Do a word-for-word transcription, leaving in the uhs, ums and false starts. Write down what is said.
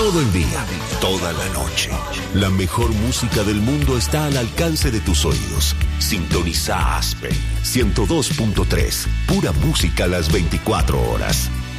Todo el día, toda la noche. La mejor música del mundo está al alcance de tus oídos. Sintoniza Aspen ciento dos punto tres. Pura música a las veinticuatro horas.